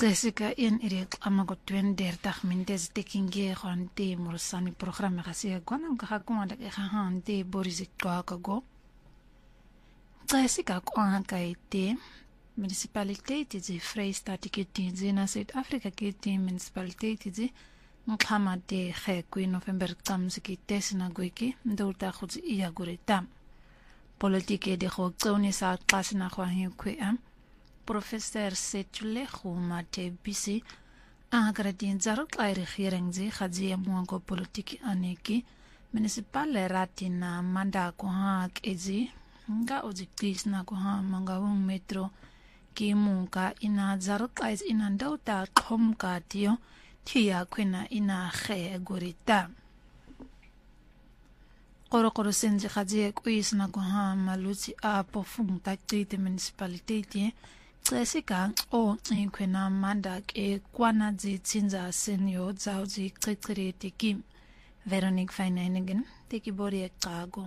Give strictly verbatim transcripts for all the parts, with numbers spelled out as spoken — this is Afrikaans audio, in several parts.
Jessica in irik amago tweeëndertig minutes tekinge khante morsani programme gase gwana ngakuma da khahante Boris Kwakago. Jessica kwa kaite municipality di Vrystaat kiti zina South Africa kiti municipality di Mkhama de khekwi November tsamsiki tesina gweki ndolta khutsi iya gurita. Politike de khoktsoni sa qasina khwahi kwea. Professor Setule Khumate Bisi agradin zaruk ay regering zi khadzi mwango politiki aneki municipal ratina manda ko ha kezi nga ojiktis na ko ha mangawung metro ki munka ina zaruk ay ina ndauta khomka tio thia khwena ina khe gorita Koro koro senzi khadzi ko isna ko ha maluti a pofung takti municipality Jessica o ikwena manda ke kwana zi tsinza senyo zao zi ktsiri tiki Veronique Feinenigen teki bori ekkago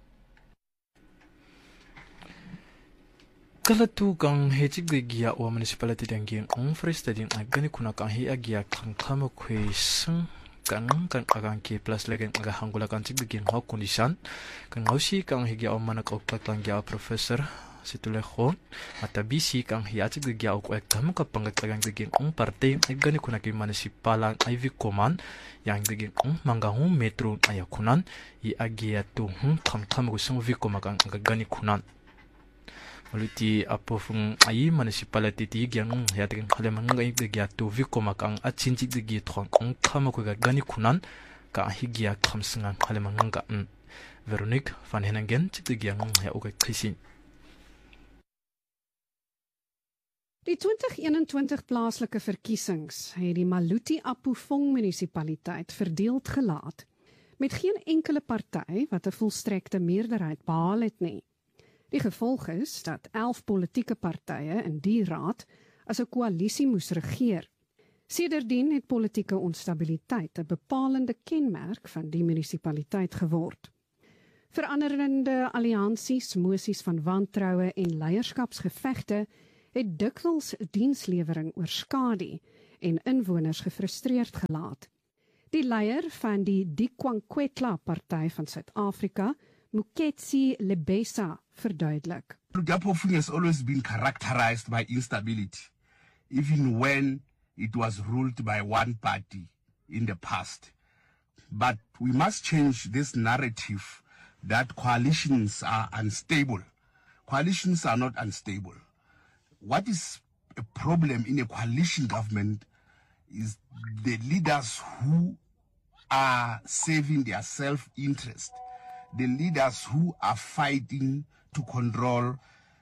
Kala tu kang hechik de gia o municipality dengin on Vrystaat din agani kuna kang hi agia kang kama kwesang kan kan agang ke plus legen aga hangula kan tik de ho condition kan ngausi kang higi o mana ko patang gia professor Setule Khon mata bisi kang hiatik de gia ko ekam ka pangatlagang de on parte agani kuna ke municipalan Ivy Command yang de on mangahu metro ayakunan i agia tu hum kham kham ko song vi komakang agani kunan Maluti apofung ai municipality ti gyang hiatik khalemang ngai de gia tu vi komakang achinjik de gi thong on kham ko gani kunan ka higia khamsinga khalemang nga Veronique van Henningen tik de gyang ya ook krisin Die twintig eenentwintig plaaslike verkiesings het die Maluti Apofong munisipaliteit verdeeld gelaat, met geen enkele party wat 'n volstrekte meerderheid behaal het nie. Die gevolg is dat elf politieke partye in die raad as 'n koalisie moes regeer. Sedertdien het politieke onstabiliteit 'n bepalende kenmerk van die munisipaliteit geword. Veranderende alliansies, mosies van wantroue en leierskapsgevegte het dikwels dienslewering oorskadu en inwoners gefrustreerd gelaat. Die leier van die Dikwankwetla party van Suid-Afrika, Moketsi Lebesa, verduidelik. Apofung has always been characterized by instability, even when it was ruled by one party in the past. But we must change this narrative that coalitions are unstable. Coalitions are not unstable. What is a problem in a coalition government is the leaders who are serving their self-interest, the leaders who are fighting to control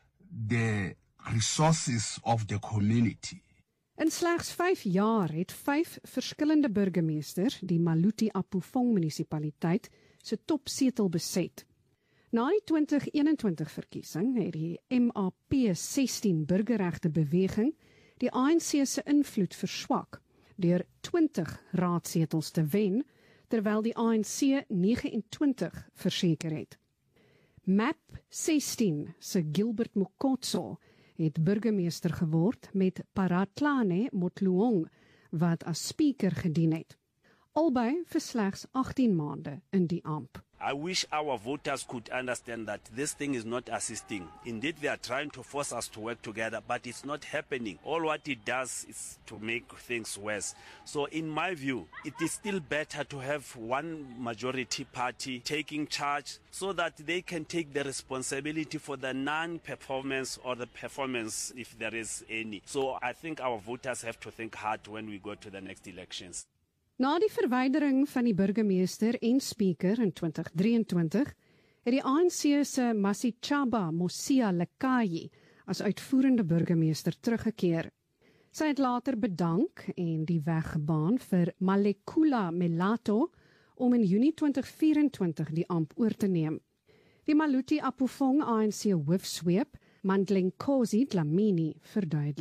the resources of the community. In slegs vyf jaar het vyf verskillende burgemeesters die Maluti Apofong munisipaliteit se topsetel beset. Na die twintig eenentwintig verkiesing het die M A P sestien burgerregte beweging die A N C se invloed verswak deur twintig raadsetels te wen, terwyl die A N C vyf ene twintig verseker het. M A P sestien se Gilbert Mokotso het burgemeester geword met Paratlane Motloong wat as speaker gedien het. Albei vir slegs agtien maande in die amp. I wish our voters could understand that this thing is not assisting. Indeed, they are trying to force us to work together, but it's not happening. All what it does is to make things worse. So in my view, it is still better to have one majority party taking charge so that they can take the responsibility for the non-performance or the performance if there is any. So I think our voters have to think hard when we go to the next elections. Na die verwydering van die burgemeester en speaker in twintig drieëntwintig, het die A N C se Masichaba Mosia Lekayi as uitvoerende burgemeester teruggekeer. Sy het later bedank en die weg gebaan vir Malekula Melato om in Junie twintig vyf-en-twintig die amp oor te neem. Die Maluti Apofong A N C hoofsweep, Mandlenkosi Dlamini, verduidelik.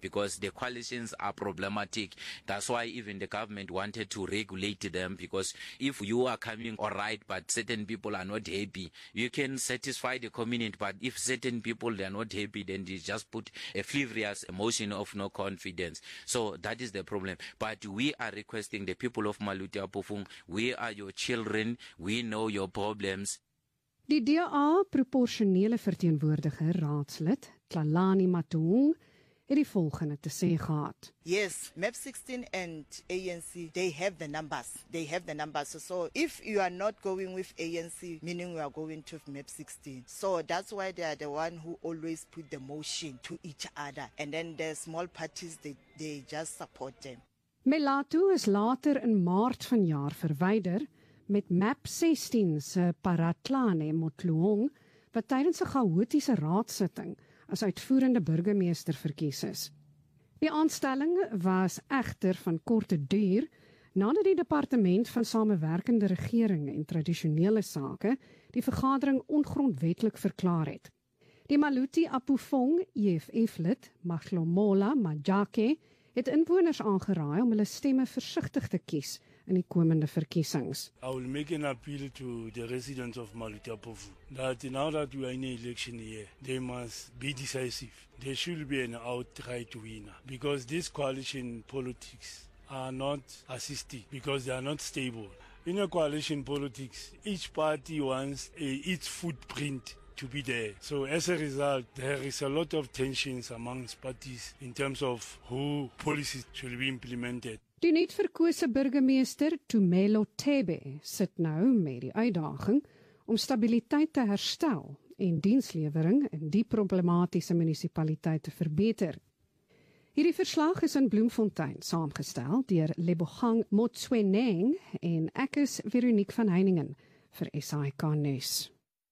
because the coalitions are problematic. That's why even the government wanted to regulate them, because if you are coming all right, but certain people are not happy, you can satisfy the community, but if certain people they are not happy, then they just put a feverious emotion of no confidence. So that is the problem. But we are requesting the people of Maluti Apofung, we are your children, we know your problems. Die D A proporsionele verteenwoordiger raadslid Tlalani Matuung het die volgende te sê gehad. Yes, M E P sixteen and A N C, they have the numbers. They have the numbers. So, so if you are not going with A N C, meaning we are going to M E P sixteen. So that's why they are the one who always put the motion to each other. And then the small parties, they, they just support them. Melatu is later in Maart vanjaar verwyder met M E P sixteen se Paratlane Motloong, wat tydens 'n chaotiese raadsitting as uitvoerende burgemeester verkies is. Die aanstelling was egter van korte duur, nadat die departement van samewerkende regering en tradisionele sake die vergadering ongrondwetlik verklaar het. Die Maluti Apofung E F F-lid Mahlomola Majake het inwoners aangeraai om hulle stemme versigtig te kies in die komende verkiesings. I will make an appeal to the residents of Maluti Apofung that now that we are in an election year, they must be decisive. There should be an outright winner, because this coalition politics are not assisting, because they are not stable. In a coalition politics, each party wants a, its footprint to be there. So as a result, there is a lot of tensions amongst parties in terms of who policies should be implemented. Die nuut verkose burgemeester Tumelo Tebe sit nou met die uitdaging om stabiliteit te herstel en dienslewering in die problematiese munisipaliteit te verbeter. Hierdie verslag is in Bloemfontein saamgestel deur Lebogang Motsweneng en ek is Veronique van Heiningen vir S A I K Nuus.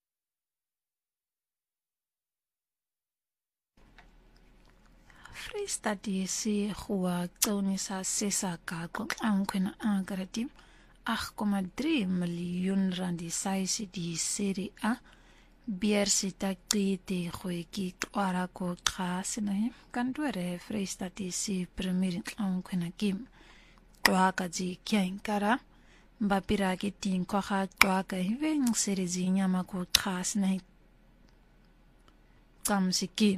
Freestad se goa tsaunisa sesa ka ko ankwena agarati agt komma drie miljoen rand die saisi di Serie A biersi takiti khoiki kwara ko khasina kandwere Freestad se premier ankwena kim kwaka ji kyankara mbapira ki tin kwa kha kwaka hiven serizinya mako khasina kamsiki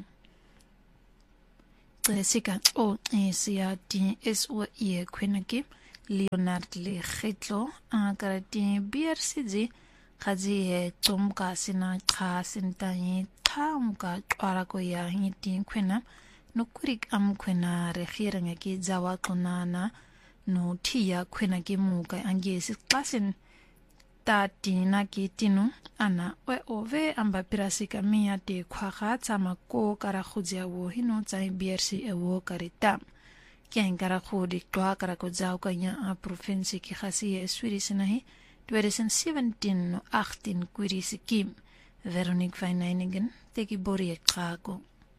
Sika o isia di S O I kwenaki Leonard Lekgetlo akarati biersizi khazi he tumka sina khasin tai thamka twarako ya hiti kwena nokurik am kwena regering ki zawa konana no thia kwena ki muka angesi klasin tatina ki tinu ana we ove amba pirasika mia te khwaga tsama ko kara khujia wo hino tsai biersi e wo karita kyan kara khodi twa kara ko zau kanya a provinsie ki khasi e swiri sinahi twintig sewentien no achttien kwirisi kim Veronique van Heiningen teki bori ekako.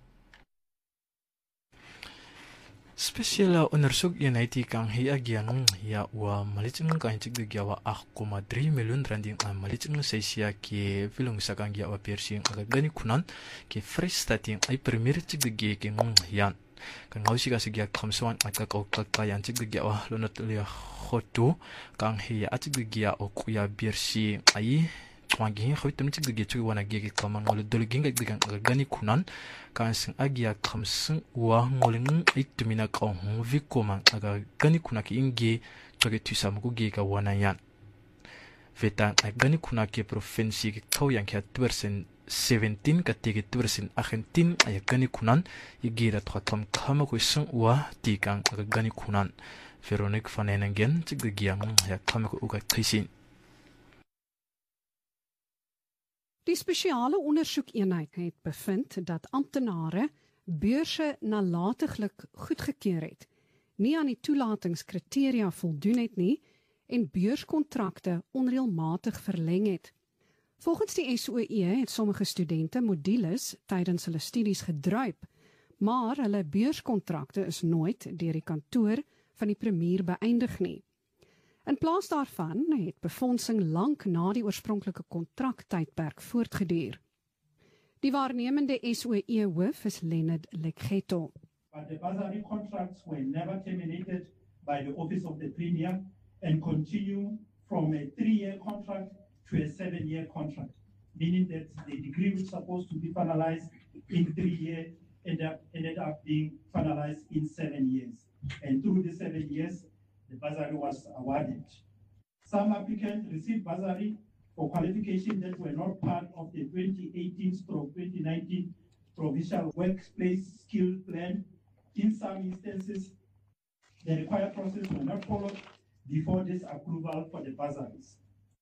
Spesiale onderzoekeenheid kan hier agian ya wa malitin kan cik de gyawa agt komma drie miljoen rand in aan malitin sesia ke filung sakang ya wa persing aga gani kunan ke Freestad in ai premier cik de ge ke ngong yan kan ngausi ka sigya khamswan aka ka ka ka yan cik de gyawa lonot le khoto kan hi ya cik de gya o kuya bersi ai twangi khoitum cik de ge tu wana ge ke kamang ngol dolging ga gan aga gani kunan kan sing agia khamsung wa ngoleng itumina ka hong vikoma aga gani kuna ki inge toge tusam ku ge ka wana yan vetan agani kuna ki provinsi ki kau yang ka twintig sewentien ka tege twintig achttien ay gani kunan igira twatam kama ku sung wa tikang aga gani kunan Veronique van Heiningen tig giang ya kama ku uga krisin. Die spesiale ondersoekeenheid het bevind dat amptenare beurse nalatiglik goedgekeur het, nie aan die toelatingskriteria voldoen het nie en beurskontrakte onreëlmatig verleng het. Volgens die S O E het sommige studente modules tydens hulle studies gedruip, maar hulle beurskontrakte is nooit deur die kantoor van die premier beëindig nie. In plaas daarvan het befondsing lank na die oorspronklike kontraktydperk voortgeduur. Die waarnemende S O E hoof is Leonard Lekgetlo. but the bursary contracts were never terminated by the Office of the Premier and continue from a three-year contract to a seven-year contract, meaning that the degree was supposed to be finalized in three years ended up, ended up being finalized in seven years. And through the seven years, the bursary was awarded. Some applicants received bursary for qualifications that were not part of the twenty eighteen to twenty nineteen Provincial Workplace Skill Plan. In some instances, the required process were not followed before this approval for the bursaries.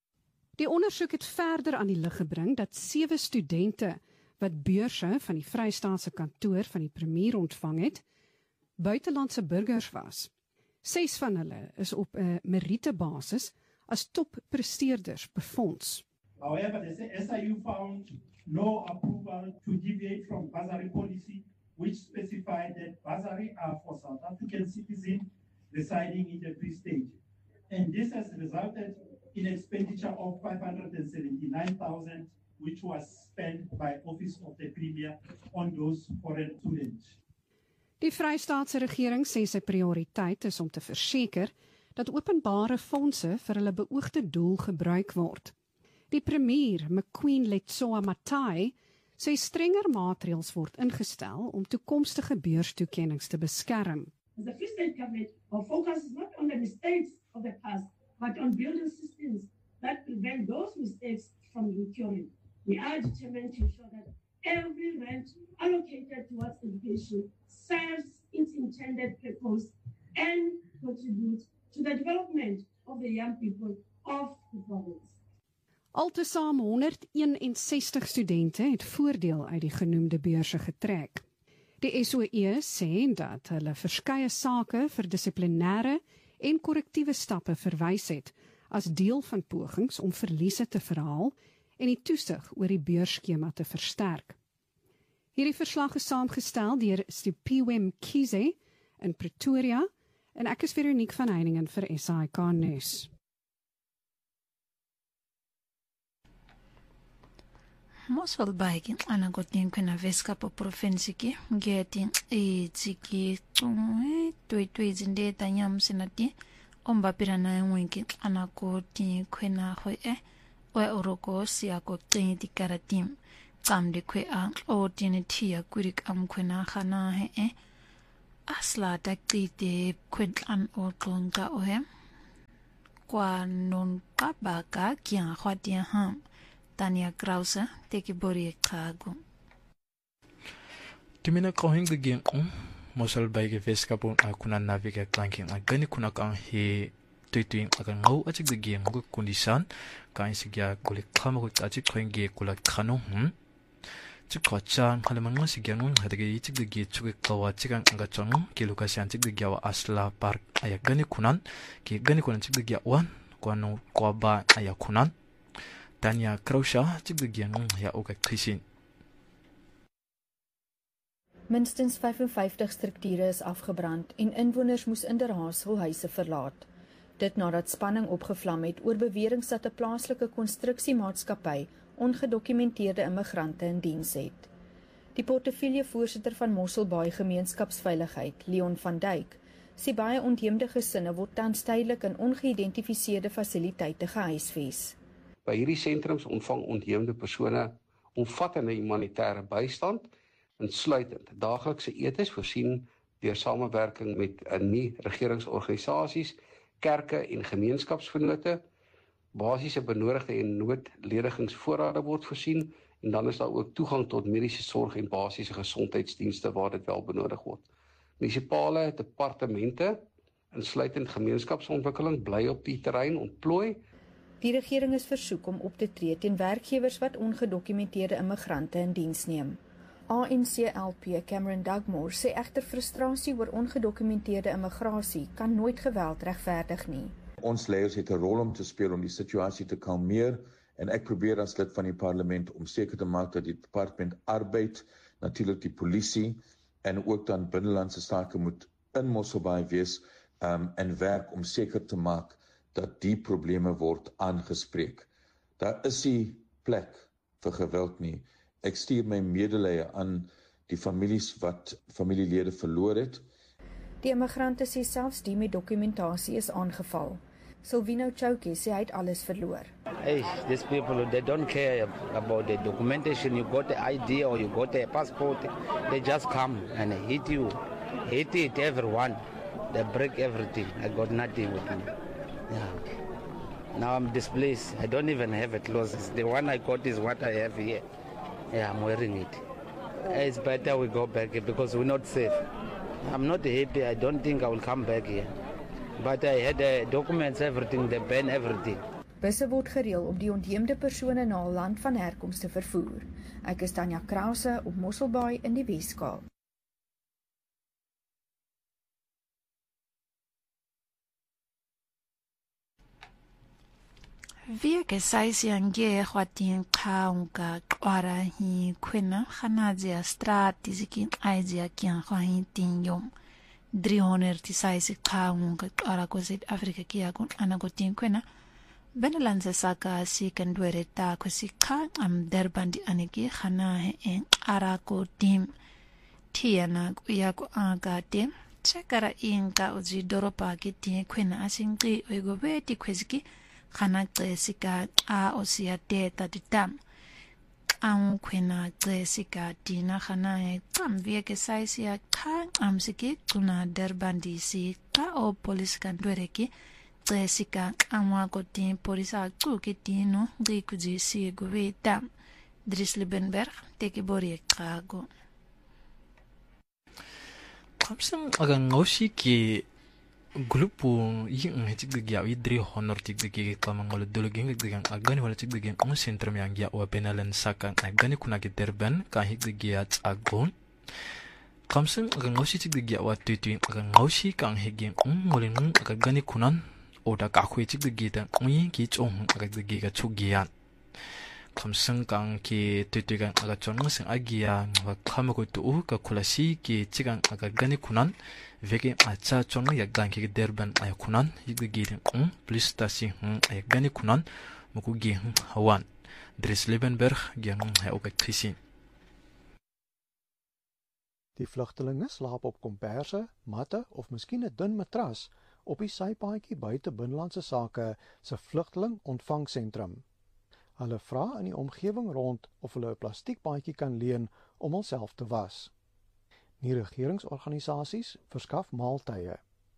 Die ondersoek het verder aan die lig gebring dat sewe studente wat beurse van die Vrystaatse kantoor van die premier ontvang het, buitelandse burgers was. Ses van hulle is op 'n meritebasis as toppresteerders befonds. However, the S I U found no approval to deviate from bursary policy, which specified that bursary are for South African citizens residing in the Free State. And this has resulted in expenditure of five hundred seventy-nine thousand, which was spent by Office of the Premier on those foreign students. Die Vrystaatse regering sê sy prioriteit is om te verseker dat openbare fondse vir hulle beoogde doel gebruik word. Die premier, McQueen Letsoa Matai, sê strenger maatreëls word ingestel om toekomstige beurstoekennings te beskerm. As the Free State government, our focus is not on the mistakes of the past, but on building systems that prevent those mistakes from recurring. We are determined to ensure that every rand allocated towards education serves its intended purpose and contributes to the development of the young people of the province. Altesaam honderdeenensestig studente het voordeel uit die genoemde beurse getrek. Die S O E sê dat hulle verskeie sake vir dissiplinêre en korrektiewe stappe verwys het as deel van pogings om verliese te verhaal en die toesig oor die beursskema te versterk. Hierdie verslag is saamgestel deur Stupiwe Mkhize in Pretoria en ek is Veronique van Heiningen vir S A I K News. Moswell baiki ana gotin kwena veska po provinsi ki ngeti e tsiki tsume tui tui zinde tanyam sinati omba pirana wenki ana gotin kwena hoe e we oroko siya ko tini tikaratim kamdi kwe a o tini tia kurik am kwena khana he e asla takite kwentlan o tlonga ohe kwa non kabaka kia khwatia ham Tania Krause, teki bori kago. Timina kohing de gen on mosal baige veskapon akuna naviga clanking agani kuna kan he tuituin akan ngau achik de gen go kundisan kan sigya kolik khama ko achik khoing ge kulak khano hm chikochan khaleman sigya nun hadage ichik de ge chuge kawa chikan anga chong kiluka sian chik de gyawa asla park ayagani kunan ki gani kunan chik de gya wan kwano kwaba ayakunan Tania Krause, chik de giang ya ook krisin. Minstens vyfenvyftig strukture is afgebrand en inwoners moes inderhaas hul huise verlaat. Dit nadat spanning opgevlam het oor beweringe dat 'n plaaslike konstruksiemaatskappy ongedokumenteerde immigrante in diens het. Die portefeuljevoorsitter van Mosselbaai Gemeenskapsveiligheid, Leon van Dijk, sê baie ontheemde gesinne word tans tydelik in ongeïdentifiseerde fasiliteite gehuisves. By hierdie sentrums ontvang ontheemde persone omvattende humanitêre bystand, insluitend daaglikse etes voorsien deur samewerking met nie-regeringsorganisasies, kerke en gemeenskapsvennote. Basiese benodigde en noodledigingsvoorrade word voorsien en dan is daar ook toegang tot mediese sorg en basiese gesondheidsdienste waar dit wel benodig word. Munisipale departemente, insluitend gemeenskapsontwikkeling, bly op die terrein ontplooi. Die regering is versoek om op te tree teen werkgewers wat ongedokumenteerde immigrante in diens neem. A N C L P Cameron Dugmore sê egter frustrasie oor ongedokumenteerde immigrasie kan nooit geweld regverdig nie. Ons leiers het 'n rol om te speel om die situasie te kalmeer en ek probeer as lid van die parlement om seker te maak dat die departement arbeid, natuurlik die polisie en ook dan binnelandse sake moet in Mosselbaai wees um, en werk om seker te maak dat die probleme word aangespreek. Daar is nie plek vir geweld nie. Ek stuur my medelee aan die families wat familielede verloor het. Die immigrante sê selfs die met dokumentasie is aangeval. Silvino Chouke sê hy het alles verloor. Hey, these people, they don't care about the documentation. You got the I D or you got a passport. They just come and hit you. Hit it, everyone. They break everything. I got nothing with me. Yeah. Now I'm displaced. I don't even have a clothes. The one I got is what I have here. Yeah, I'm wearing it. It's better we go back here because we're not safe. I'm not happy. I don't think I will come back here. But I had the documents, everything, they ban everything. Busse word gereël om die ontheemde persone na hul land van herkoms te vervoer. Ek is Tanya Krause op Mosselbaai in die Weskaap. Vieke saisi ange khwatin khaunga qwara hi khwena khanazia strati zikin aizia kyan khwahin tinyom drihoner ti saisi khaunga qwara ko South Africa kia kun anagotin khwena benelanza saka si kandwere ta khosika am derbandi aniki khana he en arako tim tiana kuya ko aga tim chekara inka uzi doropa ki tin khwena asinqi oigo beti khweziki khana xesika a osia teta ditam ang khwena xesika dina khana he xamvie ke saisia kha amsiki tuna derbandi si ka o police kandwereki xesika amwa ko tin polisa xuki tino rikuji si goveta Drislibenberg teke bori kago kamsang aga ngoshi ki grupo yung tigdigia idri honor tigdigi kamangol duluging tigdigang agani wala tigdigang un sentrum yang ya wa penalan saka agani kuna giterban ka higdigia agon kamsang aga ngoshi tigdigia wa tutu aga ngoshi kang higing un molin aga gani kunan oda ka khoi tigdigita un ki chong aga tigdiga chugian kamsang kang ki tutu gang aga chong sing agia wa khamago tu ka khulasi ki chigang aga gani kunan veke acha chong ya gang ki derban ay kunan yigigi um plus tasi um ay gani kunan muku gi hawan Drislibenberg gyang hy ook gesien. Die vlugtelinge slaap op komperse, matte of miskien 'n dun matras op die sypaadjie buite binnelandse sake se vlugteling ontvangsentrum. Hulle vra in die omgewing rond of hulle 'n plastiekpaadjie kan leen om hulself te was. Nie regeringsorganisasies verskaf maaltye.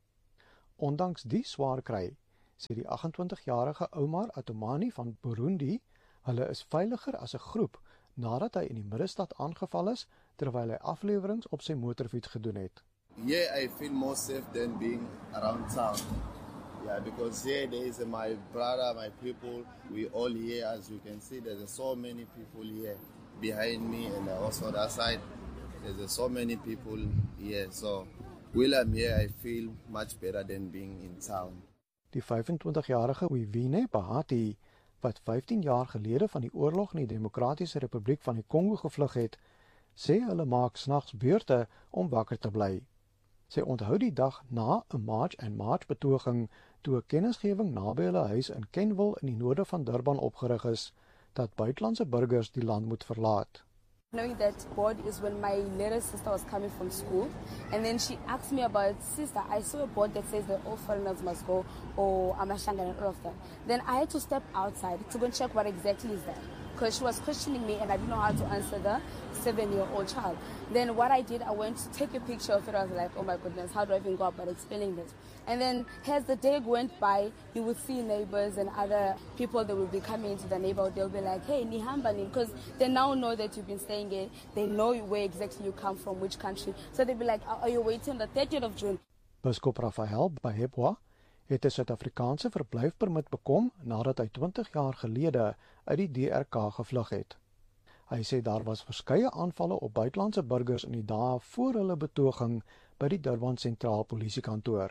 Ondanks die swaar kry, sê die agt-en-twintig-jarige Omar Atomani van Burundi, hulle is veiliger as 'n groep nadat hy in die middestad aangeval is terwyl hy afleweringe op sy motorfiets gedoen het. Yeah, I feel more safe than being around town. Yeah, because here there is my brother, my people, we all here, as you can see, there's so many people here behind me and also that side. There's so many people here, so while I'm here, I feel much better than being in town. Die vyf-en-twintig-jarige Wivine Bahati, wat vyftien jaar gelede van die oorlog in die Demokratiese Republiek van die Kongo gevlug het, sê hulle maak snags beurte om wakker te bly. Sy onthou die dag na 'n March and March betoging toe 'n kennisgewing naby hulle huis in Kenville in die noorde van Durban opgerig is dat buitelandse burgers die land moet verlaat. Knowing that board is when my little sister was coming from school, and then she asked me about, sister, I saw a board that says that all foreigners must go, or Amashanga and all of that. Then I had to step outside to go and check what exactly is that, because she was questioning me and I didn't know how to answer the seven-year-old child. Then what I did, I went to take a picture of it. I was like, oh my goodness, how do I even go about explaining this? And then as the day went by, you would see neighbors and other people that would be coming into the neighborhood. They'll be like, hey, Nihambani, because they now know that you've been staying here. They know where exactly you come from, which country. So they'll be like, are you waiting on the thirtieth of June? Biskop Raphael Bahebwa het 'n Suid-Afrikaanse verblyfpermit bekom nadat hy twintig jaar gelede uit die D R K gevlug het. Hy sê daar was verskeie aanvalle op buitelandse burgers in die dae voor hulle betoging by die Durban Sentraal Polisiekantoor.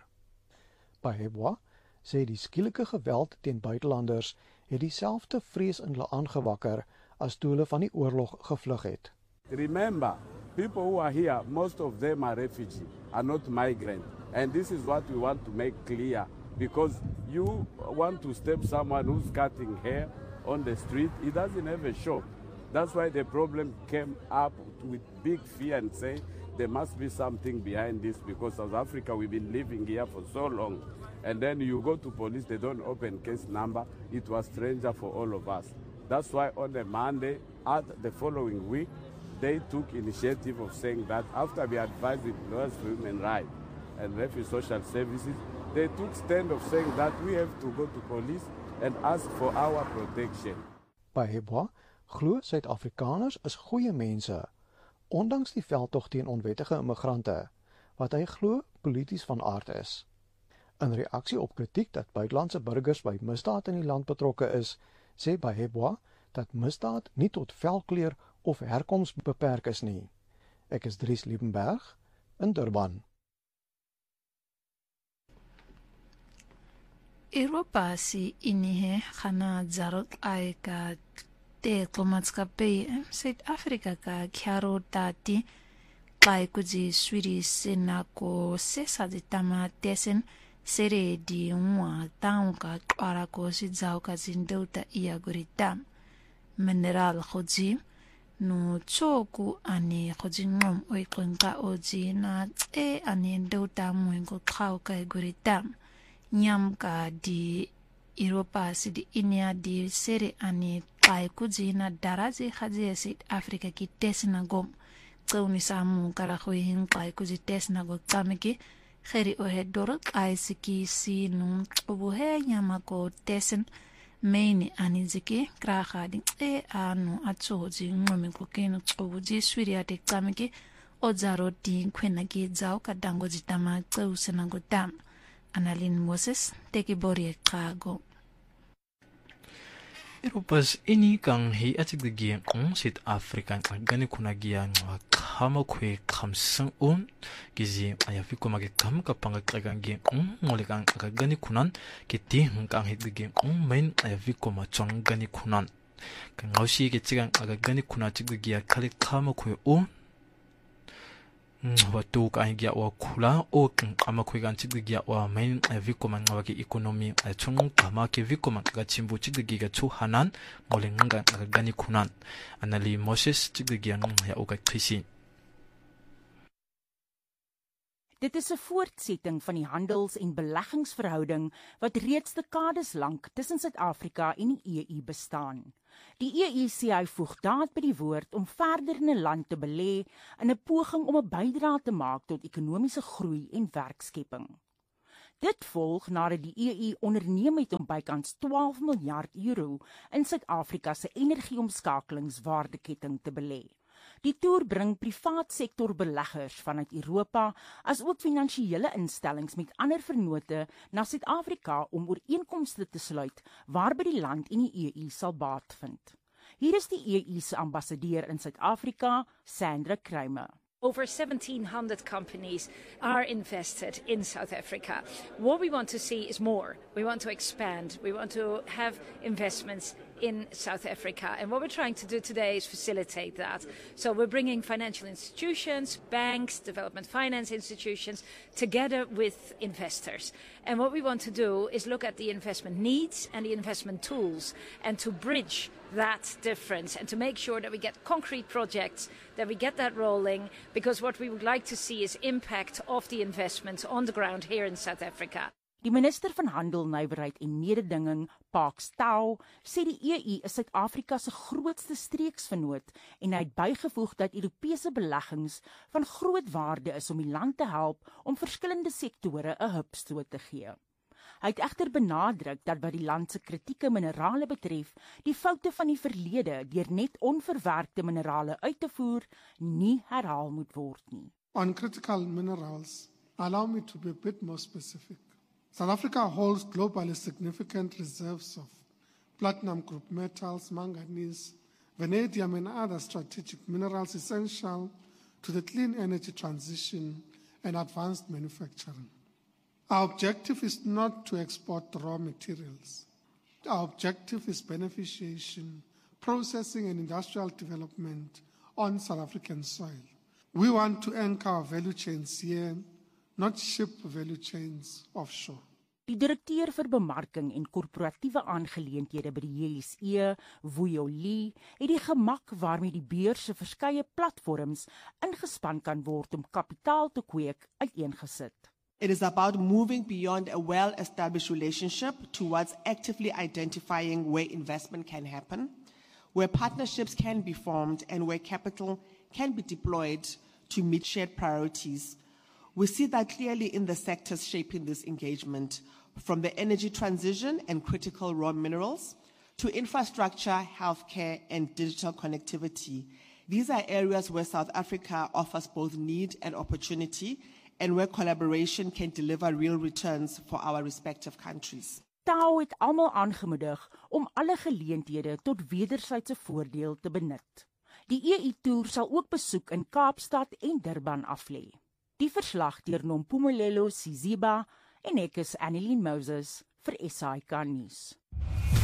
Bahebwa sê die skielike geweld teen buitelanders het dieselfde vrees in hulle aangewakker as toe hulle van die oorlog gevlug het. Remember, people who are here, most of them are refugees, are not migrants. And this is what we want to make clear, because you want to step someone who's cutting hair on the street, he doesn't have a shop. That's why the problem came up with big fear and say there must be something behind this because South Africa, we've been living here for so long. And then you go to police, they don't open case number. It was stranger for all of us. That's why on a Monday, at the following week, they took initiative of saying that after we advised with lawyers for human rights and refugee social services, they took stand of saying that we have to go to police and ask for our protection. By Heboa, glo Suid-Afrikaners is goeie mense, ondanks die veldtog teen onwettige immigrante, wat hy glo polities van aard is. In reaksie op kritiek dat buitelandse burgers by misdaad in die land betrokke is, sê by Heboa dat misdaad nie tot velkleur of herkoms beperk is nie. Ek is Dries Liebenberg in Durban. Europa si inihe khana zarok ai ka te klomatska pe South Africa ka kyaro tati kai kuji swiri sena ko sesa de tama tesen sere di mwa taun ka kwara ko si zau ka zindauta ia gurita mineral khoji no choku ani khoji ngom oi kwenka oji na e ani ndauta mwengo khau ka gurita nyam ka di Europa si di inia di sere ani kai kuji na daraje khaje South Africa ki tesna gom tsoni samu kara khoyin kai kuji tesna go tsameki kheri o he dor kai siki si num obu he nyama ko tesen main ani ziki kraha di e anu atsoji ngomi ko keno tsobu ji swiri ate tsameki ozaro di kwena ki zau ka dango jitama tsusena go dam Annalyn Moses, teki bori kago. Europas ini kang hi atik de gien on South Africa gani kuna gia ngwa kama kwe kamsang on gizi ayafi kuma ke kam ka panga kagang gien on ngole kang gani kunan ke ti kang hi de gien on main ayafi kuma chong gani kunan kang ngaushi ke chigang aga gani kuna tik de gia kale kama kwe on watu ka ingia wa kula o ama kwiga nchigya wa main viko manga ki economy achung kama ke viko manga chimbu chigya chu hanan molenga gani kunan Anali Moses chigya ya oka krisi. Dit is 'n voortsetting van die handels- en beleggingsverhouding wat reeds dekades lank tussen Suid-Afrika en die E U bestaan. Die E U sê hy voeg daad by die woord om verder in 'n land te belê in 'n poging om 'n bydrae te maak tot ekonomiese groei en werkskepping. Dit volg nadat die E U onderneem het om bykans twaalf miljard euro in Suid-Afrika se energieomskakelingswaardeketting te belê. Die toer bring privaat sektor beleggers vanuit Europa as ook finansiële instellings met ander vennote na Suid-Afrika om ooreenkomste te sluit waarby die land en die E U sal baat vind. Hier is die E U se ambassadeur in Suid-Afrika, Sandra Kramer. Over seventeen hundred companies are invested in South Africa. What we want to see is more. We want to expand. We want to have investments in South Africa. And what we're trying to do today is facilitate that. So we're bringing financial institutions, banks, development finance institutions together with investors. And what we want to do is look at the investment needs and the investment tools and to bridge that difference and to make sure that we get concrete projects, that we get that rolling, because what we would like to see is impact of the investments on the ground here in South Africa. Die minister van Handel, Nywerheid en Mededinging, Parks Tau, sê die E U is Suid-Afrika se grootste streeksvennoot en hy het bygevoeg dat Europese beleggings van groot waarde is om die land te help om verskillende sektore 'n hupstoot te gee. Hy het egter benadruk dat wat die land se kritieke minerale betref, die foute van die verlede deur net onverwerkte minerale uit te voer nie herhaal moet word nie. On critical minerals, allow me to be a bit more specific. South Africa holds globally significant reserves of platinum group metals, manganese, vanadium and other strategic minerals essential to the clean energy transition and advanced manufacturing. Our objective is not to export raw materials. Our objective is beneficiation, processing and industrial development on South African soil. We want to anchor our value chains here, not ship value chains offshore. Die direkteur vir bemarking en korporatiewe aangeleenthede by die J S E, Vuyo Lee, het die gemak waarmee die beurs se verskeie platforms ingespan kan word om kapitaal te kweek uiteengesit. It is about moving beyond a well-established relationship towards actively identifying where investment can happen, where partnerships can be formed, and where capital can be deployed to meet shared priorities. We see that clearly in the sectors shaping this engagement, from the energy transition and critical raw minerals to infrastructure, healthcare, and digital connectivity. These are areas where South Africa offers both need and opportunity, and where collaboration can deliver real returns for our respective countries. Tao het almal aangemoedig om alle geleenthede tot wederwysige voordeel te benut. Die E U-toer sal ook besoek in Kaapstad en Durban aflê. Die verslag deur Nompumelelo Siziba en ek is Annelien Moses vir S A I K nuus.